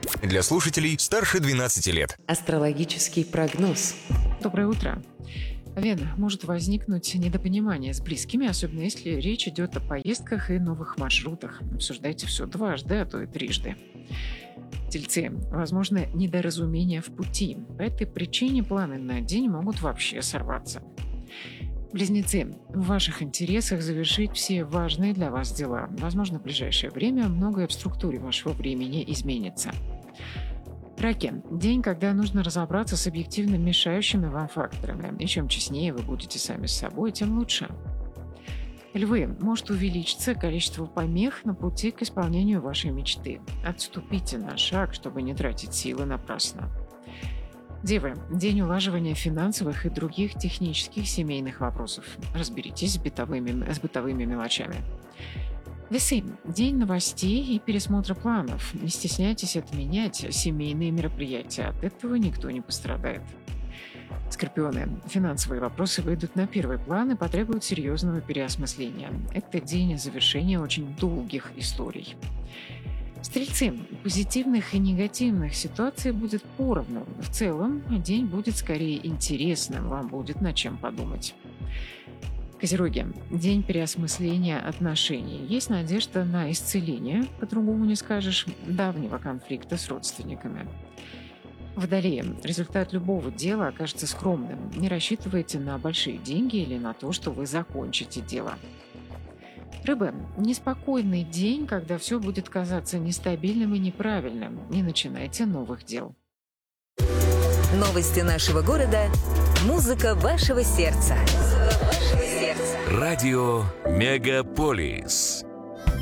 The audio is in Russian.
Для слушателей старше 12 лет. Астрологический прогноз. Доброе утро. Овен, может возникнуть недопонимание с близкими, особенно если речь идет о поездках и новых маршрутах. Обсуждайте все дважды, а то и трижды. Тельцы, возможно, недоразумение в пути. По этой причине планы на день могут вообще сорваться. Близнецы, в ваших интересах завершить все важные для вас дела. Возможно, в ближайшее время многое в структуре вашего времени изменится. Раки. День, когда нужно разобраться с объективно мешающими вам факторами. И чем честнее вы будете сами с собой, тем лучше. Львы. Может увеличиться количество помех на пути к исполнению вашей мечты. Отступите на шаг, чтобы не тратить силы напрасно. Девы. День улаживания финансовых и других технических семейных вопросов. Разберитесь с бытовыми мелочами. Весы. День новостей и пересмотра планов. Не стесняйтесь отменять семейные мероприятия. От этого никто не пострадает. Скорпионы. Финансовые вопросы выйдут на первый план и потребуют серьезного переосмысления. Это день завершения очень долгих историй. Стрельцы. Позитивных и негативных ситуаций будет поровну. В целом, день будет скорее интересным, вам будет над чем подумать. Козероги. День переосмысления отношений. Есть надежда на исцеление, по-другому не скажешь, давнего конфликта с родственниками. Водолеи. Результат любого дела окажется скромным. Не рассчитывайте на большие деньги или на то, что вы закончите дело. Рыбы. Неспокойный день, когда все будет казаться нестабильным и неправильным. Не начинайте новых дел. Новости нашего города. Музыка вашего сердца. Радио Мегаполис.